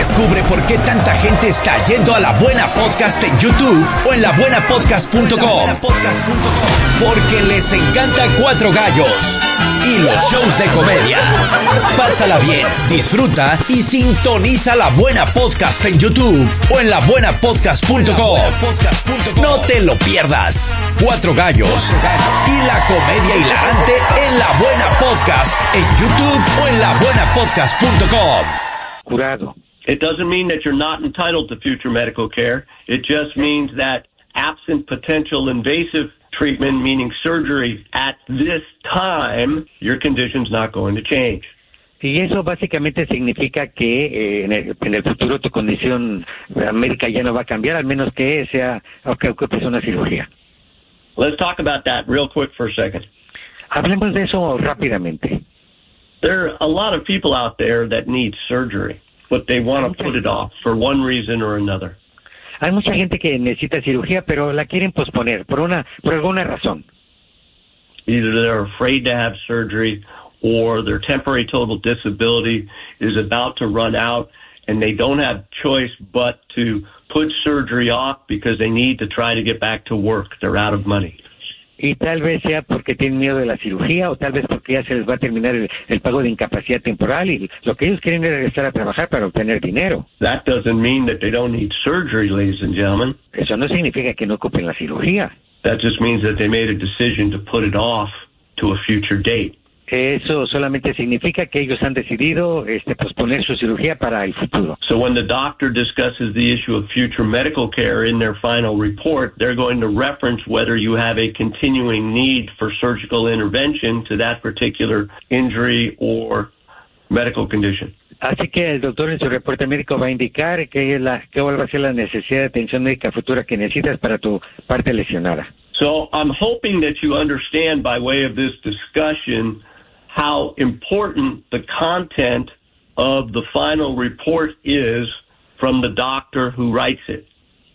Descubre por qué tanta gente está yendo a La Buena Podcast en YouTube o en labuenapodcast.com. Porque les encanta Cuatro Gallos y los shows de comedia. Pásala bien, disfruta y sintoniza La Buena Podcast en YouTube o en labuenapodcast.com. No te lo pierdas. Cuatro Gallos y la comedia hilarante en La Buena Podcast en YouTube o en labuenapodcast.com. Curado. It doesn't mean that you're not entitled to future medical care. It just means that absent potential invasive treatment, meaning surgery, at this time, your condition's not going to change. Y eso básicamente significa que en el futuro tu condición médica ya no va a cambiar, al menos que sea o que ocupes una cirugía. Let's talk about that real quick for a second. Hablemos de eso rápidamente. There are a lot of people out there that need surgery, but they want to put it off for one reason or another. Hay mucha gente que necesita cirugía, pero la quieren posponer por alguna razón. Either they're afraid to have surgery or their temporary total disability is about to run out and they don't have choice but to put surgery off because they need to try to get back to work. They're out of money. Y tal vez sea porque tienen miedo de la cirugía o tal vez porque ya se les va a terminar el pago de incapacidad temporal y lo que ellos quieren es regresar a trabajar para obtener dinero. That doesn't mean that they don't need surgery, ladies and gentlemen. Eso no significa que no ocupen la cirugía. That just means that they made a decision to put it off to a future date. Eso solamente significa que ellos han decidido posponer su cirugía para el futuro. So when the doctor discusses the issue of future medical care in their final report, they're going to reference whether you have a continuing need for surgical intervention to that particular injury or medical condition. Así que el doctor en su reporte médico va a indicar cuál va a ser la necesidad de atención médica futura que necesitas para tu parte lesionada. So I'm hoping that you understand by way of this discussion how important the content of the final report is from the doctor who writes it.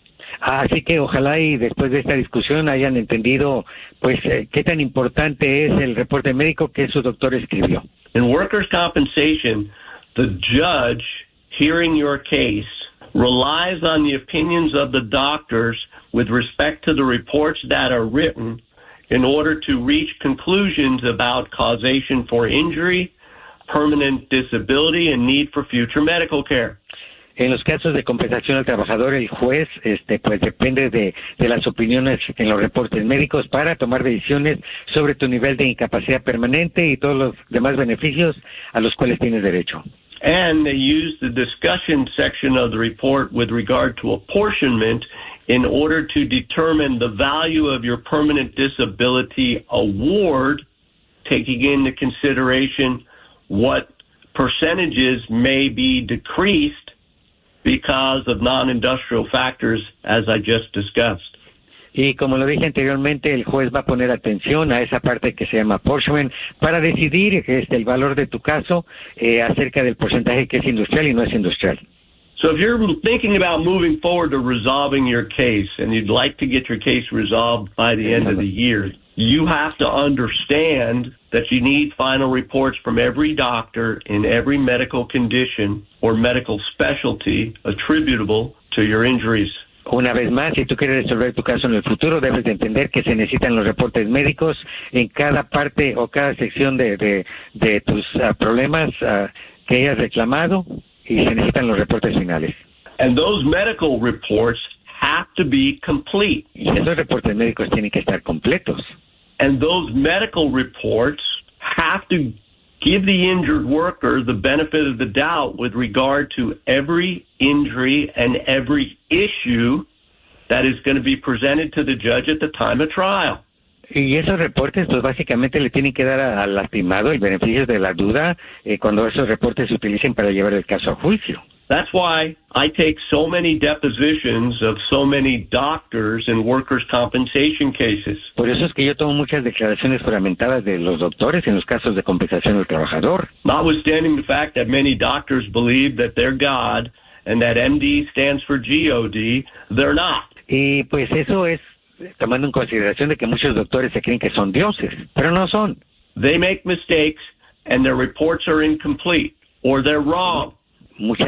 Así que ojalá y después de esta discusión hayan entendido qué tan importante es el reporte médico que su doctor escribió. In workers' compensation, the judge hearing your case relies on the opinions of the doctors with respect to the reports that are written in order to reach conclusions about causation for injury, permanent disability, and need for future medical care. En los casos de compensación al trabajador, el juez depende de las opiniones en los reportes médicos para tomar decisiones sobre tu nivel de incapacidad permanente y todos los demás beneficios a los cuales tienes derecho. And they use the discussion section of the report with regard to apportionment in order to determine the value of your permanent disability award, taking into consideration what percentages may be decreased because of non-industrial factors, as I just discussed. Y como lo dije anteriormente, el juez va a poner atención a esa parte que se llama apportionment para decidir el valor de tu caso acerca del porcentaje que es industrial y no es industrial. So if you're thinking about moving forward to resolving your case and you'd like to get your case resolved by the end of the year, you have to understand that you need final reports from every doctor in every medical condition or medical specialty attributable to your injuries. Una vez más, si tú quieres resolver tu caso en el futuro, debes de entender que se necesitan los reportes médicos en cada parte o cada sección de tus problemas que hayas reclamado y se necesitan los reportes finales. And those medical reports have to be complete. Y esos reportes médicos tienen que estar completos. And those medical reports have to give the injured worker the benefit of the doubt with regard to every injury and every issue that is going to be presented to the judge at the time of trial. Y esos reportes, pues básicamente le tienen que dar al lastimado el beneficio de la duda cuando esos reportes se utilicen para llevar el caso a juicio. That's why I take so many depositions of so many doctors in workers' compensation cases. Por eso es que yo tomo muchas declaraciones juramentadas de los doctores en los casos de compensación al trabajador. Notwithstanding the fact that many doctors believe that they're God and that MD stands for GOD, they're not. Y pues eso es tomando en consideración de que muchos doctores se creen que son dioses, pero no son. They make mistakes and their reports are incomplete or they're wrong. Muchas